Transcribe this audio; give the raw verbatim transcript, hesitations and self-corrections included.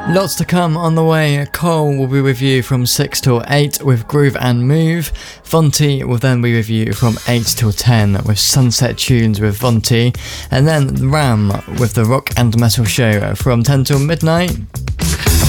Lots to come on the way. Cole will be with you from six till eight with Groove and Move. Vonti will then be with you from eight till ten with Sunset Tunes with Vonti. And then Ram with the Rock and Metal Show from ten till midnight.